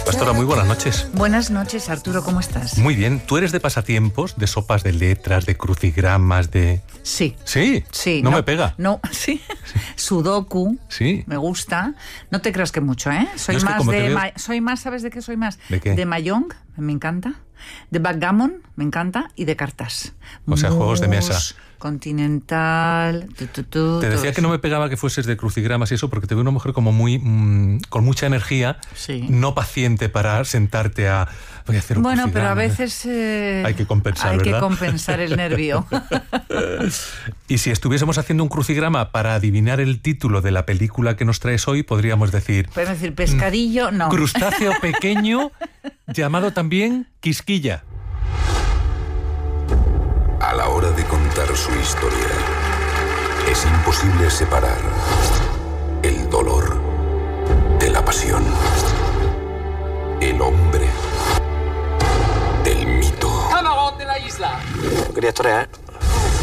Pastora, muy buenas noches. Buenas noches, Arturo, ¿cómo estás? Muy bien. ¿Tú eres de pasatiempos, de sopas de letras, de crucigramas, de...? Sí. ¿Sí? Sí. ¿No me pega? No, sí. Sudoku. Sí. Me gusta. No te creas que mucho, ¿eh? Soy más, ¿sabes de qué soy más? ¿De qué? De Mahjong, me encanta. De backgammon, me encanta. Y de cartas. O sea, juegos de mesa. Continental. Te decía que no me pegaba que fueses de crucigramas y eso, porque te veo una mujer como muy con mucha energía, sí. No paciente para sentarte a... Voy a hacer un bueno, pero a crucigrama. veces hay que compensar, hay ¿verdad? que compensar el nervio. Y si estuviésemos haciendo un crucigrama para adivinar el título de la película que nos traes hoy, podríamos decir... Podemos decir pescadillo, no. Crustáceo pequeño, llamado también quisquilla. A la hora de contar su historia, es imposible separar el dolor de la pasión, el hombre del mito. ¡Camarón de la isla! No quería historia, ¿eh?